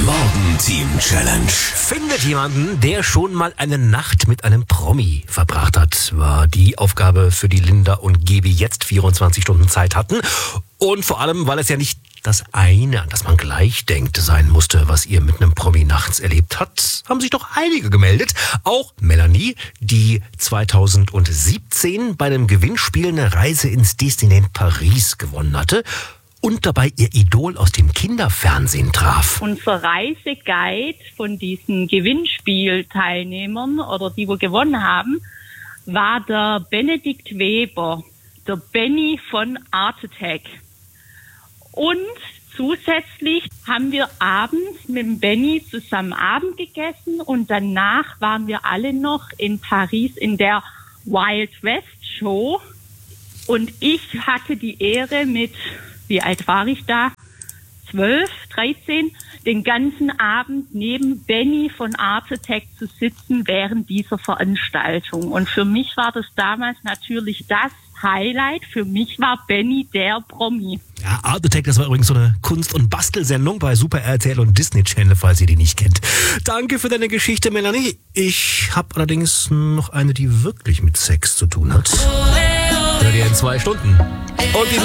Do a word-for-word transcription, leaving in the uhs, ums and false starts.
Morgenteam-Challenge. Findet jemanden, der schon mal eine Nacht mit einem Promi verbracht hat, war die Aufgabe, für die Linda und Gebi jetzt vierundzwanzig Stunden Zeit hatten. Und vor allem, weil es ja nicht das eine, an das man gleich denkt, sein musste, was ihr mit einem Promi nachts erlebt hat, haben sich doch einige gemeldet. Auch Melanie, die zweitausendsiebzehn bei einem Gewinnspiel eine Reise ins Disneyland Paris gewonnen hatte und dabei ihr Idol aus dem Kinderfernsehen traf. Unser Reiseguide von diesen Gewinnspielteilnehmern oder die wir gewonnen haben, war der Benedikt Weber, der Benny von Art Attack. Und zusätzlich haben wir abends mit dem Benny zusammen Abend gegessen und danach waren wir alle noch in Paris in der Wild West Show. Und ich hatte die Ehre mit, wie alt war ich da? zwölf, dreizehn, den ganzen Abend neben Benny von Art Attack zu sitzen während dieser Veranstaltung. Und für mich war das damals natürlich das Highlight. Für mich war Benny der Promi. Ja, Art Attack, das war übrigens so eine Kunst- und Bastelsendung bei Super R T L und Disney Channel, falls ihr die nicht kennt. Danke für deine Geschichte, Melanie. Ich habe allerdings noch eine, die wirklich mit Sex zu tun hat. Hör dir in zwei Stunden. Und die